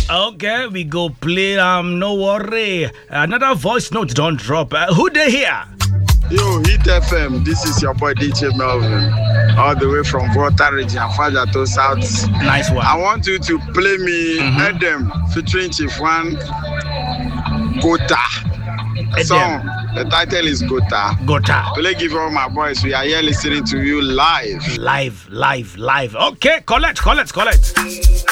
Okay, we go play. No worry. Another voice note don't drop. Who they here? Yo, Hit FM. This is your boy DJ Melvin, all the way from Volta region, Fajato South. Nice one. I want you to play me Edem featuring Chief One Gota song. The title is Gota. Gota. Play give all my boys. We are here listening to you live. Live. Okay, collect.